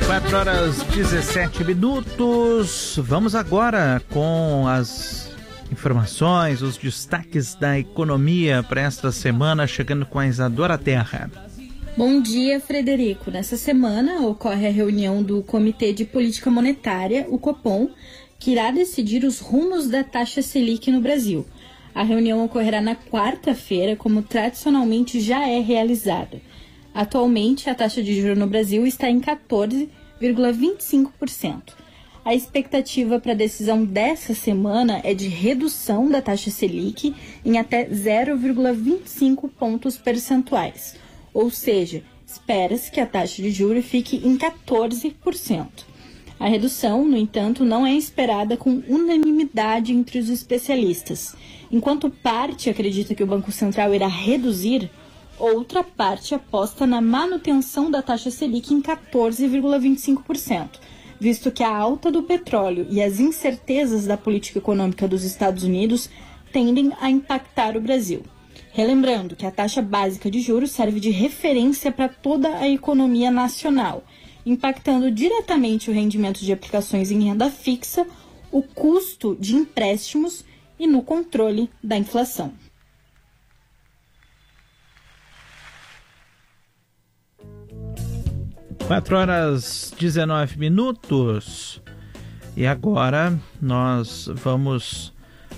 4h17. Vamos agora com as informações, os destaques da economia para esta semana, chegando com a Isadora Terra. Bom dia, Frederico. Nessa semana ocorre a reunião do Comitê de Política Monetária, o Copom, que irá decidir os rumos da taxa Selic no Brasil. A reunião ocorrerá na quarta-feira, como tradicionalmente já é realizada. Atualmente, a taxa de juros no Brasil está em 14,25%. A expectativa para a decisão dessa semana é de redução da taxa Selic em até 0,25 pontos percentuais. Ou seja, espera-se que a taxa de juros fique em 14%. A redução, no entanto, não é esperada com unanimidade entre os especialistas. Enquanto parte acredita que o Banco Central irá reduzir, outra parte aposta na manutenção da taxa Selic em 14,25%, visto que a alta do petróleo e as incertezas da política econômica dos Estados Unidos tendem a impactar o Brasil. Relembrando que a taxa básica de juros serve de referência para toda a economia nacional, impactando diretamente o rendimento de aplicações em renda fixa, o custo de empréstimos e no controle da inflação. Quatro horas 19 minutos. E agora nós vamos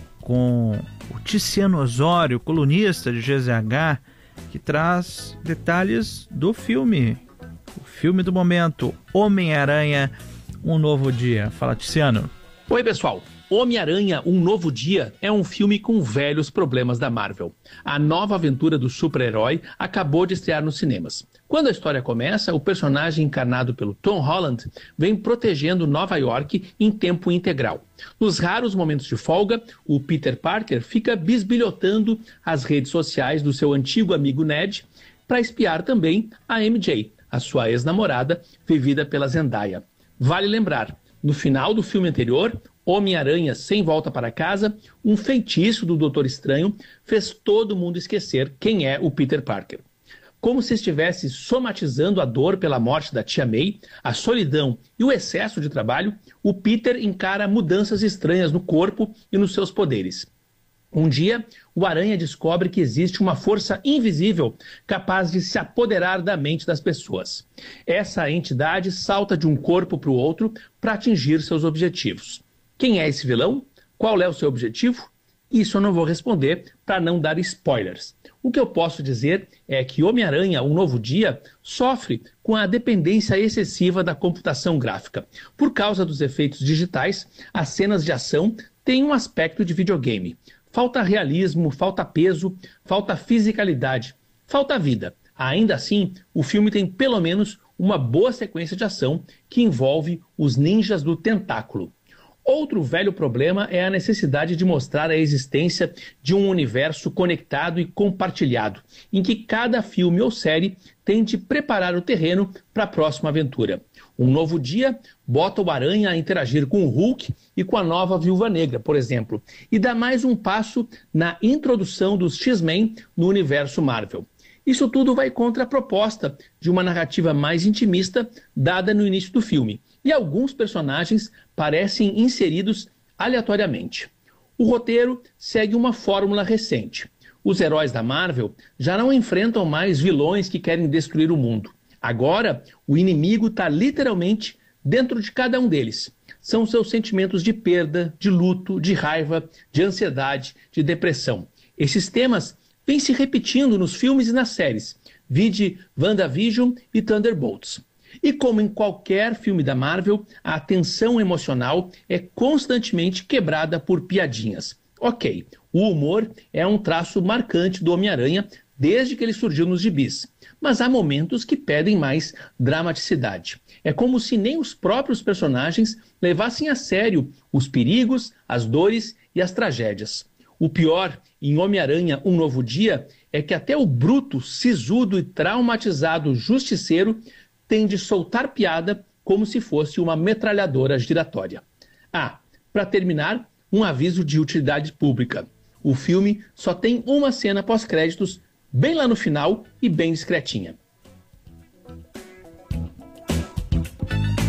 com o Ticiano Osório, colunista de GZH, que traz detalhes do filme. O filme do momento, Homem-Aranha, Um Novo Dia. Fala, Ticiano. Oi, pessoal. Homem-Aranha, Um Novo Dia é um filme com velhos problemas da Marvel. A nova aventura do super-herói acabou de estrear nos cinemas. Quando a história começa, o personagem encarnado pelo Tom Holland vem protegendo Nova York em tempo integral. Nos raros momentos de folga, o Peter Parker fica bisbilhotando as redes sociais do seu antigo amigo Ned para espiar também a MJ, a sua ex-namorada, vivida pela Zendaya. Vale lembrar, no final do filme anterior, Homem-Aranha Sem Volta para Casa, um feitiço do Doutor Estranho fez todo mundo esquecer quem é o Peter Parker. Como se estivesse somatizando a dor pela morte da tia May, a solidão e o excesso de trabalho, o Peter encara mudanças estranhas no corpo e nos seus poderes. Um dia, o Aranha descobre que existe uma força invisível capaz de se apoderar da mente das pessoas. Essa entidade salta de um corpo para o outro para atingir seus objetivos. Quem é esse vilão? Qual é o seu objetivo? Isso eu não vou responder para não dar spoilers. O que eu posso dizer é que Homem-Aranha, Um Novo Dia, sofre com a dependência excessiva da computação gráfica. Por causa dos efeitos digitais, as cenas de ação têm um aspecto de videogame. Falta realismo, falta peso, falta fisicalidade, falta vida. Ainda assim, o filme tem pelo menos uma boa sequência de ação que envolve os ninjas do tentáculo. Outro velho problema é a necessidade de mostrar a existência de um universo conectado e compartilhado, em que cada filme ou série tem de preparar o terreno para a próxima aventura. Um Novo Dia bota o Aranha a interagir com o Hulk e com a nova Viúva Negra, por exemplo, e dá mais um passo na introdução dos X-Men no universo Marvel. Isso tudo vai contra a proposta de uma narrativa mais intimista dada no início do filme, e alguns personagens parecem inseridos aleatoriamente. O roteiro segue uma fórmula recente. Os heróis da Marvel já não enfrentam mais vilões que querem destruir o mundo. Agora, o inimigo está literalmente dentro de cada um deles. São seus sentimentos de perda, de luto, de raiva, de ansiedade, de depressão. Esses temas vêm se repetindo nos filmes e nas séries. Vide WandaVision e Thunderbolts. E como em qualquer filme da Marvel, a tensão emocional é constantemente quebrada por piadinhas. Ok, o humor é um traço marcante do Homem-Aranha desde que ele surgiu nos gibis. Mas há momentos que pedem mais dramaticidade. É como se nem os próprios personagens levassem a sério os perigos, as dores e as tragédias. O pior em Homem-Aranha Um Novo Dia é que até o bruto, sisudo e traumatizado justiceiro tem de soltar piada como se fosse uma metralhadora giratória. Ah, para terminar, um aviso de utilidade pública. O filme só tem uma cena pós-créditos, bem lá no final e bem discretinha.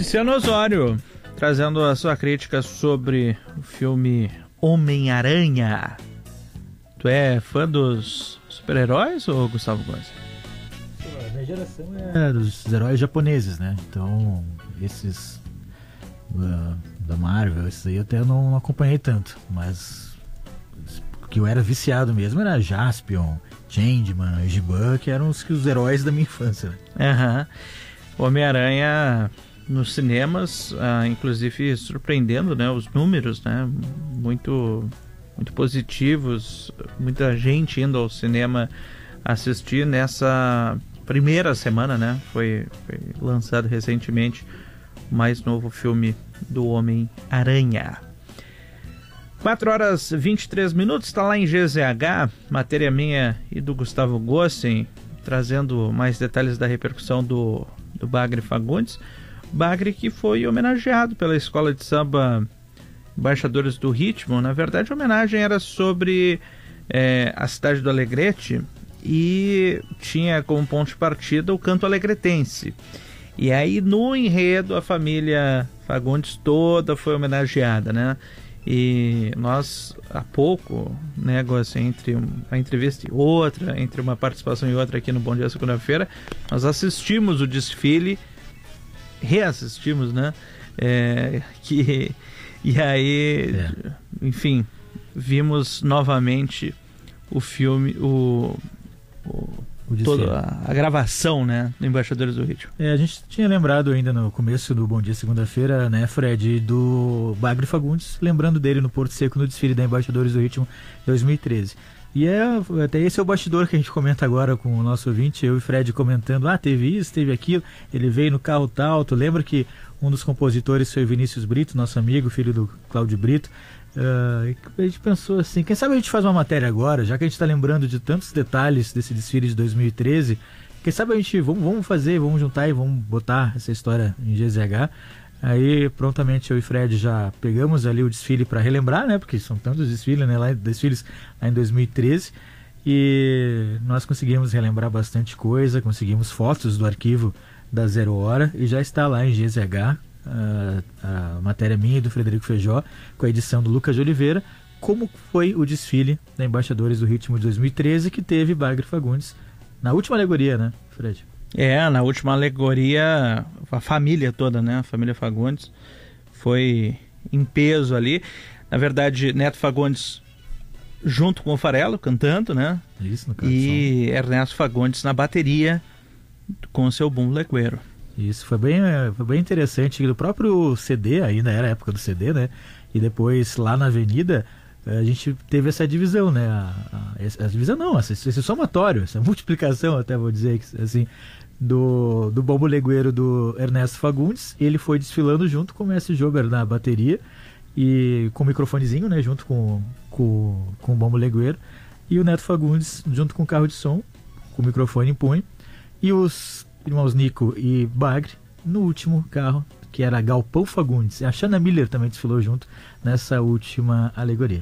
Tiziano Osório, trazendo a sua crítica sobre o filme Homem-Aranha. Tu é fã dos super-heróis ou Gustavo Góes? A minha geração é dos heróis japoneses, né? Então, esses da Marvel, esses aí eu até não acompanhei tanto, mas o que eu era viciado mesmo era Jaspion, Changeman, Giban, que eram os heróis da minha infância. Aham. Homem-Aranha nos cinemas, inclusive surpreendendo, né, os números, né, muito positivos, muita gente indo ao cinema assistir nessa primeira semana, né, foi lançado recentemente o mais novo filme do Homem-Aranha. 4h23, está lá em GZH, matéria minha e do Gustavo Gossen, trazendo mais detalhes da repercussão do Bagre Fagundes. Bagre que foi homenageado pela Escola de Samba Embaixadores do Ritmo. Na verdade, a homenagem era sobre a cidade do Alegrete e tinha como ponto de partida o canto alegretense. E aí, no enredo, a família Fagundes toda foi homenageada, né? E nós, há pouco, né, entre uma entrevista e outra, entre uma participação e outra aqui no Bom Dia Segunda-feira, nós assistimos o desfile, reassistimos, né? E aí, enfim, vimos novamente o filme, toda a gravação, né, do Embaixadores do Ritmo. A gente tinha lembrado ainda no começo do Bom Dia Segunda-feira, né, Fred, do Bagre Fagundes, lembrando dele no Porto Seco no desfile da Embaixadores do Ritmo 2013. E até esse é o bastidor que a gente comenta agora com o nosso ouvinte, eu e Fred comentando, teve isso, teve aquilo, ele veio no carro tal, tu lembra que um dos compositores foi o Vinícius Brito, nosso amigo, filho do Cláudio Brito. A gente pensou assim, quem sabe a gente faz uma matéria agora, já que a gente está lembrando de tantos detalhes desse desfile de 2013, quem sabe a gente, vamos juntar e vamos botar essa história em GZH. Aí prontamente eu e Fred já pegamos ali o desfile para relembrar, né, porque são tantos desfiles, né, desfiles lá em 2013, e nós conseguimos relembrar bastante coisa, conseguimos fotos do arquivo da 0 Hora e já está lá em GZH. A matéria minha e do Frederico Feijó, com a edição do Lucas de Oliveira, como foi o desfile da Embaixadores do Ritmo de 2013, que teve Bagre Fagundes na última alegoria, né, Fred? Na última alegoria, a família toda, né, a família Fagundes foi em peso ali. Na verdade, Neto Fagundes junto com o Farelo cantando, né? Isso, no caso. E Ernesto Fagundes na bateria com o seu bumbo legueiro. Isso, foi bem interessante. Do próprio CD, ainda era a época do CD, né? E depois lá na Avenida, a gente teve essa divisão, né? A divisão não, esse somatório, essa multiplicação, até vou dizer assim, do bombo legueiro do Ernesto Fagundes. Ele foi desfilando junto com o Mestre Jober na bateria e com o microfonezinho, né? Junto com o bombo legueiro. E o Neto Fagundes junto com o carro de som, com o microfone em punho. E os irmãos Nico e Bagre no último carro, que era Galpão Fagundes. A Shanna Miller também desfilou junto nessa última alegoria.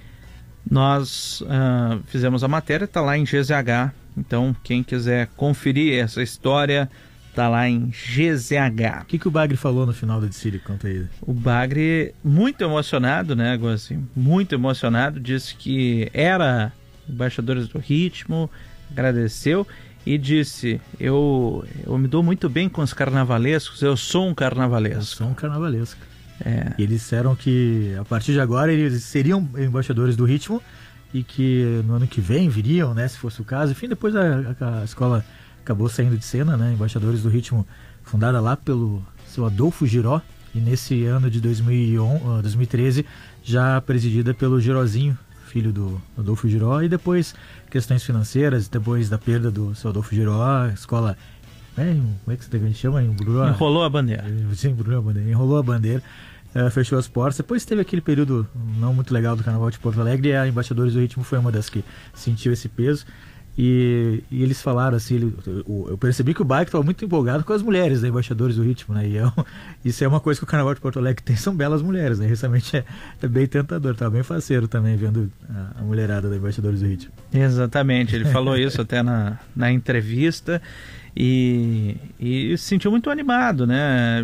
Nós fizemos a matéria, está lá em GZH, então quem quiser conferir essa história, está lá em GZH. O que o Bagre falou no final do desfile? Conta aí. O Bagre, muito emocionado, né, assim, muito emocionado, disse que era Embaixadores do Ritmo, agradeceu e disse, eu me dou muito bem com os carnavalescos, eu sou um carnavalesco. Eu sou um carnavalesco. E eles disseram que a partir de agora eles seriam embaixadores do ritmo e que no ano que vem viriam, né, se fosse o caso. Enfim, depois a escola acabou saindo de cena, né, Embaixadores do Ritmo, fundada lá pelo seu Adolfo Giró, e nesse ano de 2013 já presidida pelo Girozinho, filho do Adolfo Giró, e depois questões financeiras, depois da perda do seu Adolfo Giró, a escola, como é que a gente chama? Enrolou a bandeira. Sim, enrolou a bandeira, fechou as portas. Depois teve aquele período não muito legal do Carnaval de Porto Alegre, e a Embaixadores do Ritmo foi uma das que sentiu esse peso. E eles falaram assim, eu percebi que o Bagre estava muito empolgado com as mulheres da Embaixadores do Ritmo, né? E isso é uma coisa que o Carnaval de Porto Alegre tem, são belas mulheres, né? Realmente é bem tentador, estava bem faceiro também vendo a mulherada da Embaixadores do Ritmo. Exatamente, ele falou isso até na entrevista e se sentiu muito animado, né?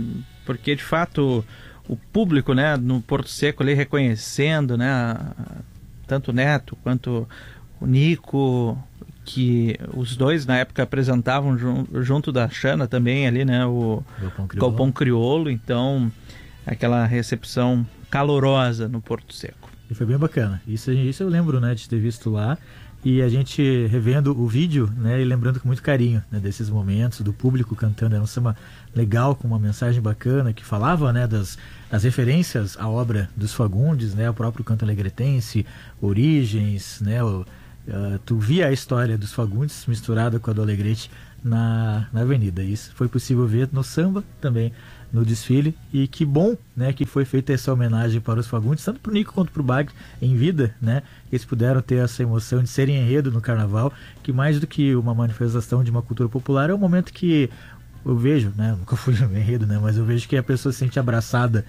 porque de fato o público, né, no Porto Seco ali reconhecendo, né, tanto o Neto quanto o Nico, que os dois na época apresentavam junto da Xana também ali, né, o Galpão Crioulo, então aquela recepção calorosa no Porto Seco. E foi bem bacana, isso eu lembro, né, de ter visto lá, e a gente revendo o vídeo, né, e lembrando com muito carinho, né, desses momentos, do público cantando. Era um samba legal, com uma mensagem bacana, que falava, né, das referências à obra dos Fagundes, né, o próprio canto alegretense, origens, né, tu via a história dos Fagundes misturada com a do Alegrete na avenida. Isso foi possível ver no samba também, no desfile, e que bom, né, que foi feita essa homenagem para os Fagundes, tanto para o Nico quanto para o Bagre em vida, né, eles puderam ter essa emoção de serem enredo no carnaval, que mais do que uma manifestação de uma cultura popular, é um momento que eu vejo, né, nunca fui no enredo, né, mas eu vejo que a pessoa se sente abraçada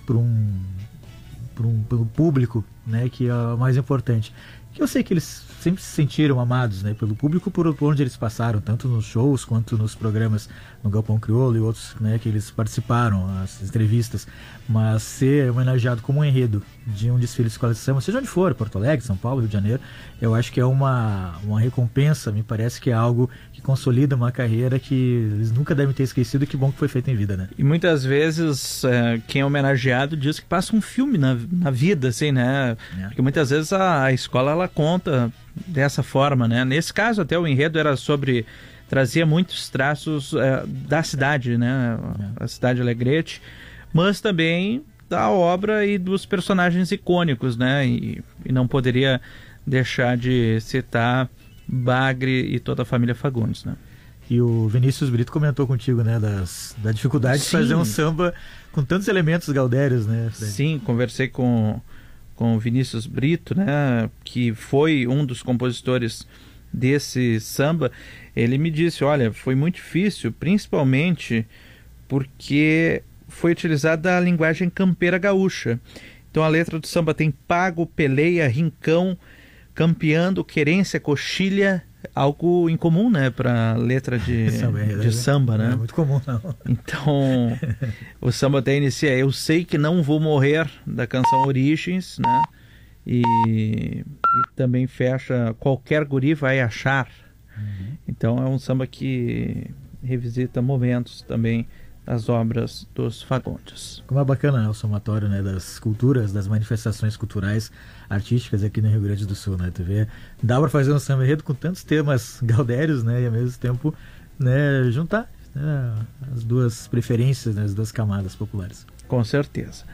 pelo público, né, que é o mais importante. Que eu sei que eles sempre se sentiram amados, né, pelo público por onde eles passaram, tanto nos shows quanto nos programas no Galpão Crioulo e outros, né, que eles participaram, as entrevistas. Mas ser homenageado como um enredo de um desfile de escola de samba, seja onde for, Porto Alegre, São Paulo, Rio de Janeiro, eu acho que é uma recompensa, me parece que é algo que consolida uma carreira que eles nunca devem ter esquecido. Que bom que foi feito em vida, né? E muitas vezes quem é homenageado diz que passa um filme na vida, assim, né? Porque muitas vezes a escola ela conta dessa forma, né? Nesse caso até o enredo era trazia muitos traços da cidade, né? A cidade Alegrete, mas também da obra e dos personagens icônicos, né? E não poderia deixar de citar Bagre e toda a família Fagundes, né? E o Vinícius Brito comentou contigo, né, da dificuldade de fazer um samba com tantos elementos gaudérios, né, Fred? Sim, conversei com o Vinícius Brito, né, que foi um dos compositores desse samba. Ele me disse, olha, foi muito difícil, principalmente porque foi utilizada a linguagem campeira gaúcha. Então a letra do samba tem pago, peleia, rincão, campeando, querência, coxilha, algo incomum, né, para letra de samba, né? Não é muito comum, não. Então, o samba até inicia, eu sei que não vou morrer, da canção Origens, né? E também fecha, qualquer guri vai achar. Então é um samba que revisita momentos também das obras dos Fagundes. Como é bacana, né, o somatório, né, das culturas, das manifestações culturais, artísticas aqui no Rio Grande do Sul, né? Tu vê, dá para fazer um samba enredo com tantos temas gaudérios, né, e ao mesmo tempo, né, juntar, né, as duas preferências, né, as duas camadas populares. Com certeza.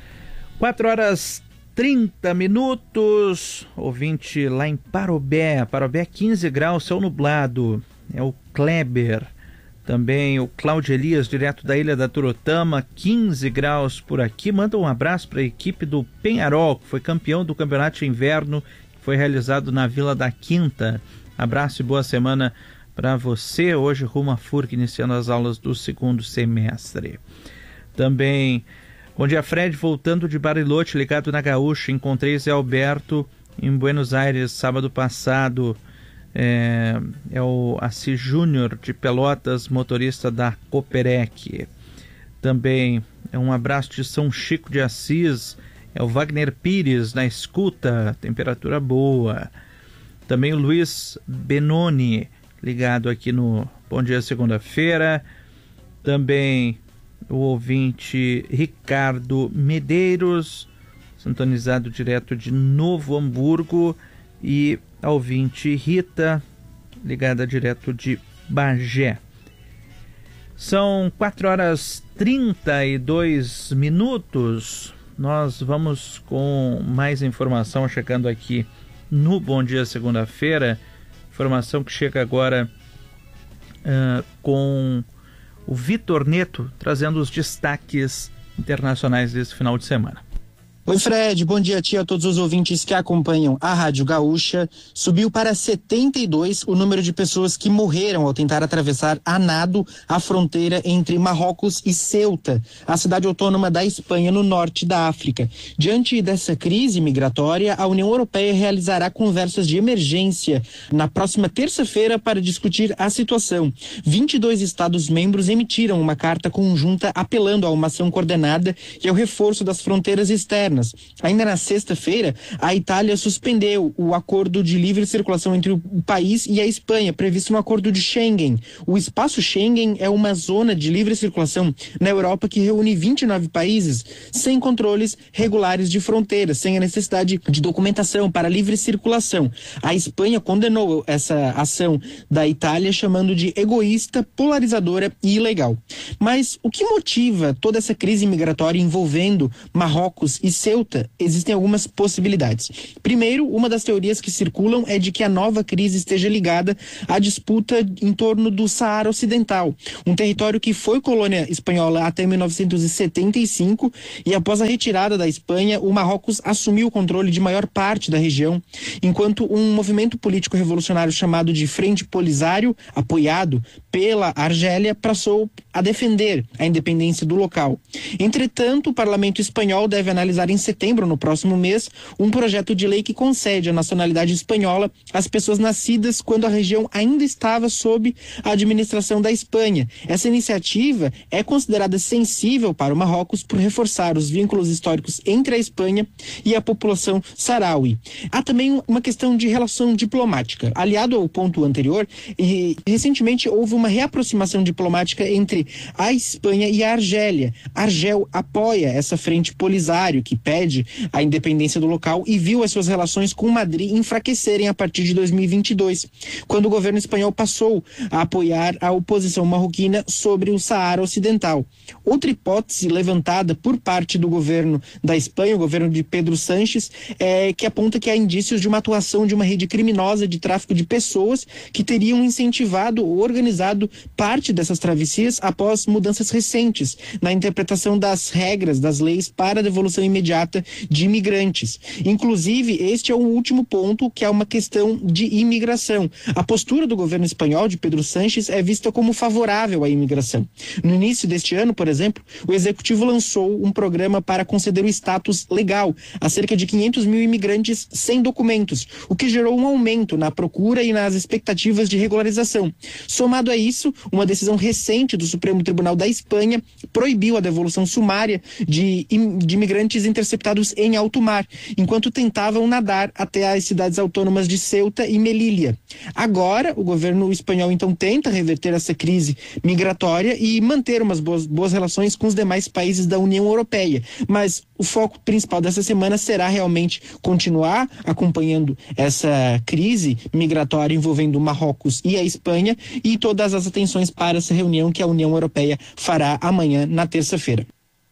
4h30, ouvinte lá em Parobé, 15 graus, céu nublado, é o Kleber. Também o Cláudio Elias, direto da Ilha da Turotama, 15 graus por aqui. Manda um abraço para a equipe do Penharol, que foi campeão do campeonato de inverno, que foi realizado na Vila da Quinta. Abraço e boa semana para você. Hoje rumo à FURC, iniciando as aulas do segundo semestre. Também, bom dia Fred, voltando de Bariloche, ligado na Gaúcha. Encontrei Zé Alberto em Buenos Aires sábado passado. É o Assis Júnior de Pelotas, motorista da Coperec. Também é um abraço de São Chico de Assis, é o Wagner Pires na escuta, temperatura boa. Também o Luiz Benoni, ligado aqui no Bom Dia Segunda-feira. Também o ouvinte Ricardo Medeiros, sintonizado direto de Novo Hamburgo. E a ouvinte Rita, ligada direto de Bagé. São 4h32. Nós vamos com mais informação chegando aqui no Bom Dia Segunda-feira. Informação que chega agora com o Vitor Neto, trazendo os destaques internacionais desse final de semana. Oi, Fred, bom dia a ti, a todos os ouvintes que acompanham a Rádio Gaúcha. Subiu para 72 o número de pessoas que morreram ao tentar atravessar a nado a fronteira entre Marrocos e Ceuta, a cidade autônoma da Espanha, no norte da África. Diante dessa crise migratória, a União Europeia realizará conversas de emergência na próxima terça-feira para discutir a situação. 22 Estados-membros emitiram uma carta conjunta apelando a uma ação coordenada e ao reforço das fronteiras externas. Ainda na sexta-feira, a Itália suspendeu o acordo de livre circulação entre o país e a Espanha, previsto no acordo de Schengen. O espaço Schengen é uma zona de livre circulação na Europa que reúne 29 países sem controles regulares de fronteiras, sem a necessidade de documentação para livre circulação. A Espanha condenou essa ação da Itália, chamando de egoísta, polarizadora e ilegal. Mas o que motiva toda essa crise migratória envolvendo Marrocos e Ceuta? Existem algumas possibilidades. Primeiro, uma das teorias que circulam é de que a nova crise esteja ligada à disputa em torno do Saara Ocidental, um território que foi colônia espanhola até 1975 e após a retirada da Espanha, o Marrocos assumiu o controle de maior parte da região, enquanto um movimento político revolucionário chamado de Frente Polisário, apoiado pela Argélia, passou a defender a independência do local. Entretanto, o parlamento espanhol deve analisar em setembro, no próximo mês, um projeto de lei que concede a nacionalidade espanhola às pessoas nascidas quando a região ainda estava sob a administração da Espanha. Essa iniciativa é considerada sensível para o Marrocos por reforçar os vínculos históricos entre a Espanha e a população saharaui. Há também uma questão de relação diplomática. Aliado ao ponto anterior, e recentemente houve uma reaproximação diplomática entre a Espanha e a Argélia. A Argel apoia essa frente Polisário, que pede a independência do local, e viu as suas relações com Madrid enfraquecerem a partir de 2022, quando o governo espanhol passou a apoiar a oposição marroquina sobre o Saara Ocidental. Outra hipótese levantada por parte do governo da Espanha, o governo de Pedro Sánchez, que aponta que há indícios de uma atuação de uma rede criminosa de tráfico de pessoas que teriam incentivado ou organizado parte dessas travessias após mudanças recentes na interpretação das regras, das leis para a devolução imediata de imigrantes. Inclusive, este é o último ponto, que é uma questão de imigração. A postura do governo espanhol, de Pedro Sánchez, é vista como favorável à imigração. No início deste ano, por exemplo, o executivo lançou um programa para conceder o status legal a cerca de 500 mil imigrantes sem documentos, o que gerou um aumento na procura e nas expectativas de regularização. Somado a isso, uma decisão recente do Supremo Tribunal da Espanha proibiu a devolução sumária de imigrantes interceptados em alto mar, enquanto tentavam nadar até as cidades autônomas de Ceuta e Melilla. Agora, o governo espanhol então tenta reverter essa crise migratória e manter umas boas relações com os demais países da União Europeia, mas o foco principal dessa semana será realmente continuar acompanhando essa crise migratória envolvendo Marrocos e a Espanha, e todas as atenções para essa reunião que a União Europeia fará amanhã, na terça-feira.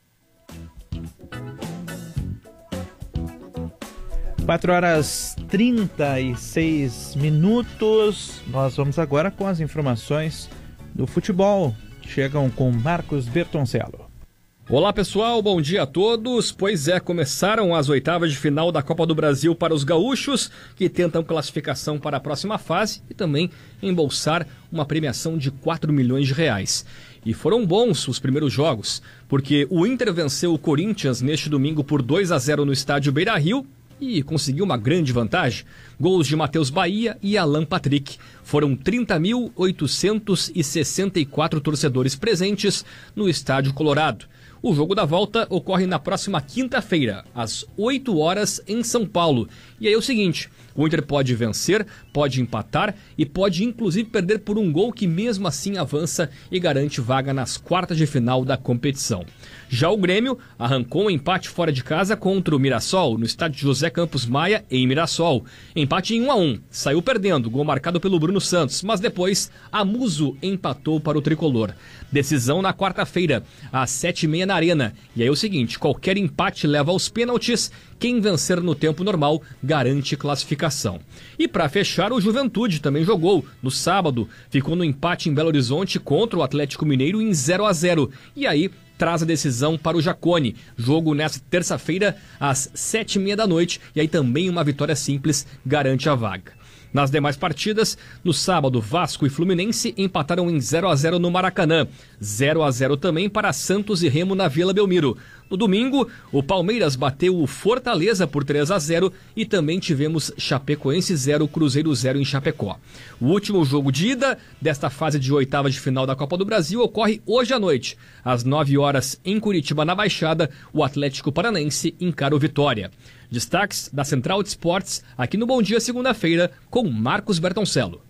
4h36. Nós vamos agora com as informações do futebol. Chegam com Marcos Bertoncello. Olá pessoal, bom dia a todos. Pois é, começaram as oitavas de final da Copa do Brasil para os gaúchos, que tentam classificação para a próxima fase e também embolsar uma premiação de 4 milhões de reais. E foram bons os primeiros jogos, porque o Inter venceu o Corinthians neste domingo por 2-0 no estádio Beira-Rio e conseguiu uma grande vantagem. Gols de Matheus Bahia e Alan Patrick. Foram 30.864 torcedores presentes no estádio Colorado. O jogo da volta ocorre na próxima quinta-feira, às 8 horas, em São Paulo. E aí é o seguinte, o Inter pode vencer, pode empatar e pode inclusive perder por um gol, que mesmo assim avança e garante vaga nas quartas de final da competição. Já o Grêmio arrancou um empate fora de casa contra o Mirassol, no estádio José Campos Maia, em Mirassol. Empate em 1-1, saiu perdendo, gol marcado pelo Bruno Santos, mas depois a Muso empatou para o tricolor. Decisão na quarta-feira, às 7h30 na Arena. E aí é o seguinte, qualquer empate leva aos pênaltis. Quem vencer no tempo normal garante classificação. E para fechar, o Juventude também jogou no sábado, ficou no empate em Belo Horizonte contra o Atlético Mineiro em 0-0. E aí traz a decisão para o Jacone. Jogo nesta terça-feira às 7h30 da noite. E aí também uma vitória simples garante a vaga. Nas demais partidas, no sábado, Vasco e Fluminense empataram em 0-0 no Maracanã. 0-0 também para Santos e Remo na Vila Belmiro. No domingo, o Palmeiras bateu o Fortaleza por 3-0 e também tivemos Chapecoense 0, Cruzeiro 0 em Chapecó. O último jogo de ida desta fase de oitava de final da Copa do Brasil ocorre hoje à noite. Às 9 horas, em Curitiba, na Baixada, o Atlético Paranaense encara o Vitória. Destaques da Central de Esportes, aqui no Bom Dia Segunda-feira, com Marcos Bertoncello.